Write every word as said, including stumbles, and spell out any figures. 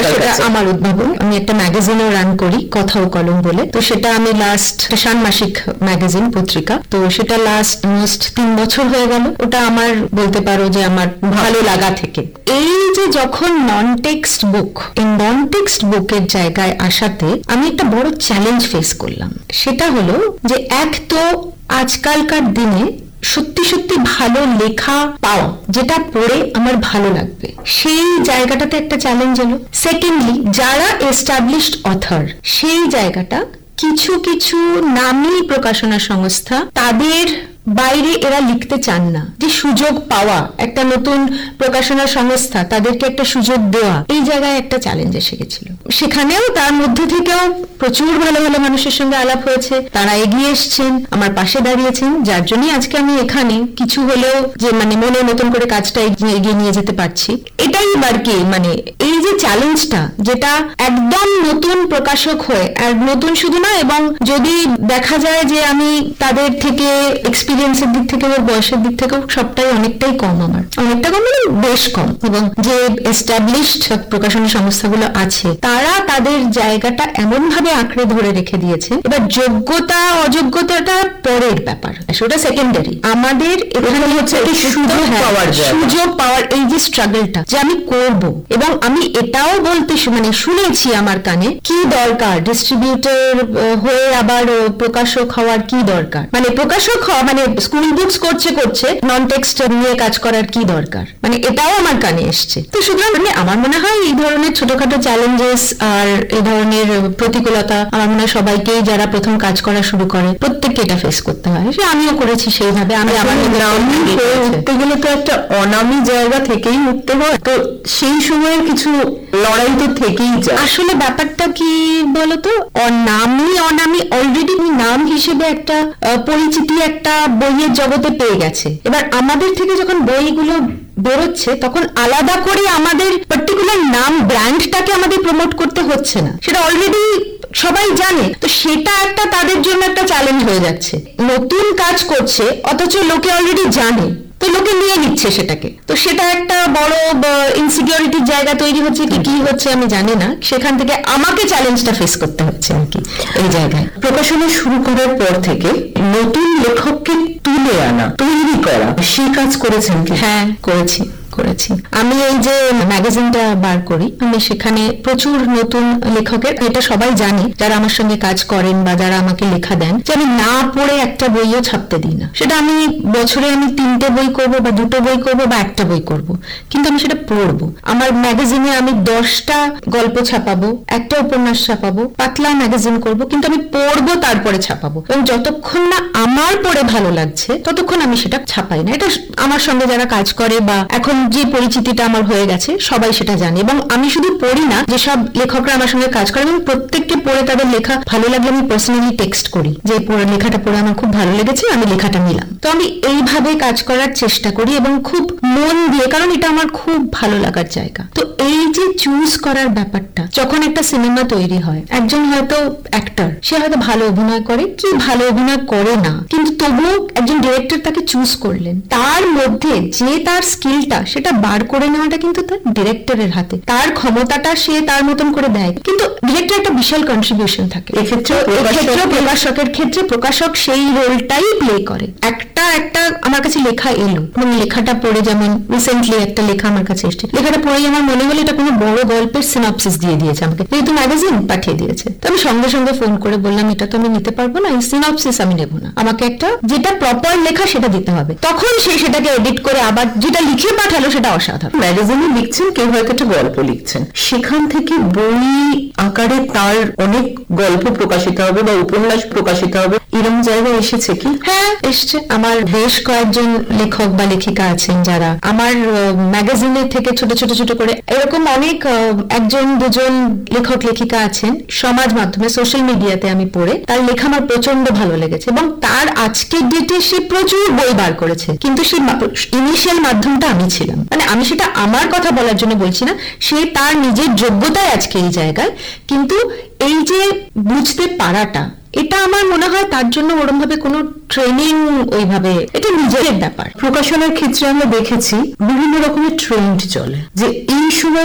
সেটা আমার উদ্ভাবন। আমি একটা ম্যাগাজিনও রান করি, কথা ও কলম বলে। তো সেটা আমি লাস্ট ষান্মাসিক ম্যাগাজিন পত্রিকা, তো সেটা লাস্ট মোস্ট তিন বছর হয়ে গেল। ওটা আমার বলতে পারো যে আমার ভালো লাগা থেকে। এই যে যখন নন টেক্সট বুক, এই নন টেক্সট বুকের জায়গায় আসাতে আমি একটা বড় চ্যালেঞ্জ ফেস করলাম। সেটা হলো যে এক তো আজকালকার দিনে সত্যি সত্যি ভালো লেখা পাওয়া, যেটা পড়ে আমার ভালো লাগবে, সেই জায়গাটাতে একটা চ্যালেঞ্জ এলো। সেকেন্ডলি, যারা এস্টাবলিশড অথর, সেই জায়গাটা কিছু কিছু নামী প্রকাশনা সংস্থা তাদের বাইরে এরা লিখতে চান না। যে সুযোগ পাওয়া, একটা নতুন প্রকাশনা সংস্থা তাদেরকে একটা সুযোগ দেওয়া, এই জায়গায় একটা চ্যালেঞ্জ এসে গেছিল। সেখানেও তার মধ্যে থেকেও প্রচুর ভালো ভালো মানুষের সঙ্গে আলাপ হয়েছে, তারা এগিয়ে এসছেন, আমার পাশে দাঁড়িয়েছেন, যার জন্যই আজকে আমি এখানে কিছু হলেও যে মানে মনের মতন করে কাজটা এগিয়ে নিয়ে যেতে পারছি। এটাই এবার কি মানে এই যে চ্যালেঞ্জটা, যেটা একদম নতুন প্রকাশক হয়ে, আর নতুন শুধু না, এবং যদি দেখা যায় যে আমি তাদের থেকে এক্সপিরিয়েন্সের দিক থেকে ওর বয়সের দিক থেকেও সবটাই অনেকটাই কম, আমার অনেকটা কম মানে বেশ কম, এবং যে এস্টাবলিশড প্রকাশনী সংস্থাগুলো আছে তারা তাদের জায়গাটা এমন ভাবে আঁকড়ে ধরে রেখে দিয়েছে। এবার যোগ্যতা অযোগ্যতাটা পরের ব্যাপার, সেটা সেকেন্ডারি। আমাদের এখানে হচ্ছে সুযোগ পাওয়ার সুযোগ পাওয়ার এই যে স্ট্রাগলটা যে আমি করব, এবং আমি এটাও বলতে মানে শুনেছি আমার কানে, কি দরকার ডিস্ট্রিবিউটর হয়ে আবার প্রকাশক হওয়ার, কি দরকার মানে প্রকাশক হওয়া মানে স্কুল বুকস করছে করছে নন টেক্সট নিয়ে কাজ করার কি দরকার, মানে এটাও আমার কানে এসছে। তো সুতরাং মানে আমার মনে হয় এই ধরনের ছোটখাটো চ্যালেঞ্জেস আর এই ধরনের প্রতিকূলতা আমার মনে হয় সবাইকেই, যারা প্রথম কাজ করা শুরু করে, প্রত্যেককে এটা ফেস করতে হয়। সে আমিও করেছি সেইভাবে। আমি আমার উঠতে গেলে তো একটা অনামী জায়গা থেকেই উঠতে হয়, তো সেই সময়ের কিছু লড়াই তো থেকেই যায়। আসলে ব্যাপারটা কি বলতো, অনামী অনামী অলরেডি নাম হিসেবে একটা পরিচিতি একটা বইয়ের জগতে পেয়ে গেছে। এবার আমাদের থেকে যখন বইগুলো বেরোচ্ছে তখন আলাদা করে আমাদের পার্টিকুলার নাম ব্র্যান্ডটাকে আমাদের প্রমোট করতে হচ্ছে না, সেটা অলরেডি সবাই জানে। তো সেটা একটা তাদের জন্য একটা চ্যালেঞ্জ হয়ে যাচ্ছে। নতুন কাজ করছে অথচ লোকে অলরেডি জানে, তো লোকে নিয়ে নিচ্ছে সেটাকে, তো সেটা একটা বড় ইনসিকিউরিটির জায়গা তৈরি হচ্ছে। কি কি হচ্ছে আমি জানি না, সেখান থেকে আমাকে চ্যালেঞ্জটা ফেস করতে হচ্ছে আর কি। এই জায়গায় প্রকাশনা শুরু করার পর থেকে নতুন লেখককে তুলে আনা, তৈরি করা, সেই কাজ করেছেন কি? হ্যাঁ, করেছি করেছি আমি এই যে ম্যাগাজিনটা বার করি, আমি সেখানে প্রচুর নতুন লেখকের, এটা সবাই জানে যারা আমার সঙ্গে কাজ করেন বা যারা আমাকে লেখা দেন, যে আমি না পড়ে একটা বইও ছাপতে দিই না। সেটা আমি বছরে আমি তিনটে বই করব বা দুটো বই করব বা একটা বই করব, কিন্তু আমি সেটা পড়বো। আমার ম্যাগাজিনে আমি দশটা গল্প ছাপাবো, একটা উপন্যাস ছাপাবো, পাতলা ম্যাগাজিন করব, কিন্তু আমি পড়বো তারপরে ছাপাবো। এবং যতক্ষণ না আমার পড়ে ভালো লাগছে ততক্ষণ আমি সেটা ছাপাই না। এটা আমার সঙ্গে যারা কাজ করে বা এখন যে পরিচিতিটা আমার হয়ে গেছে সবাই সেটা জানে। এবং আমি শুধু পড়ি না, যেসব লেখকরা আমার সঙ্গে কাজ করে এবং প্রত্যেককে পড়ে তাদের লেখা ভালো লাগলে আমি পার্সোনালি টেক্সট করি যে লেখাটা পড়ে আমার খুব ভালো লেগেছে, আমি লেখাটা নিলাম। তো আমি এইভাবে কাজ করার চেষ্টা করি এবং খুব মন দিয়ে, কারণ এটা আমার খুব ভালো লাগার জায়গা। তো এই যে চুজ করার ব্যাপারটা, যখন একটা সিনেমা তৈরি হয়, একজন হয়তো অ্যাক্টর, সে হয়তো ভালো অভিনয় করে কি ভালো অভিনয় করে না, কিন্তু তবুও একজন ডিরেক্টর তাকে চুজ করলেন, তার মধ্যে যে তার স্কিলটা সেটা বার করে নেওয়াটা কিন্তু তার ডিরেক্টরের হাতে, তার ক্ষমতাটা সে তার মতন করে দেয়, কিন্তু ডিরেক্টর একটা বিশাল কন্ট্রিবিউশন থাকে। এক্ষেত্রে প্রকাশকের ক্ষেত্রে প্রকাশক সেই রোলটাই প্লে করে। একটা একটা আমার কাছে লেখা এলো এবং লেখাটা পড়ে, যেমন রিসেন্টলি একটা লেখা আমার কাছে এসছে, লেখাটা পড়েই আমার মনে হলো এটা কোনো বড় গল্পের সিনপসিস দিয়ে দিয়েছে আমাকে, যেহেতু ম্যাগাজিন পাঠিয়ে দিয়েছে। তো আমি সঙ্গে সঙ্গে ফোন করে বললাম এটা তো আমি নিতে পারবো না, এই সিনপসিস আমি নেবো না, আমাকে একটা যেটা প্রপার লেখা সেটা দিতে হবে। তখন সে সেটাকে এডিট করে আবার যেটা লিখে পাঠালো সেটা অসাধারণ। ম্যাগাজিনে লিখছেন, কেউ হয়তো একটা গল্প লিখছেন, সেখান থেকে বই আকারে তার অনেক গল্প প্রকাশিত হবে বা উপন্যাস প্রকাশিত হবে, এরকম জায়গায় এসেছে কি? হ্যাঁ, এসছে। আমার বেশ কয়েকজন লেখক বা লেখিকা আছেন যারা আমার ম্যাগাজিনের থেকে ছোট ছোট ছোট করে, এরকম অনেক একজন দুজন লেখক লেখিকা আছেন সমাজ মাধ্যমে, সোশ্যাল মিডিয়াতে আমি পড়ে তার লেখা আমার প্রচন্ড ভালো লেগেছে এবং তার আজকের ডেটে সে প্রচুর বই বার করেছে, কিন্তু সেই ইনিশিয়াল মাধ্যমটা আমি ছিলাম। মানে আমি সেটা আমার কথা বলার জন্য বলছি না, সে তার নিজের যোগ্যতায় আজকে এই জায়গায়, কিন্তু এই যে বুঝতে পারাটা, এটা আমার মনে হয় তার জন্য ওরকম ভাবে কোনো ট্রেনিং ওইভাবে, এটা নিজের ব্যাপার। প্রকাশনার ক্ষেত্রে আমরা দেখেছি বিভিন্ন রকমের ট্রেন্ড চলে, যে এই সময়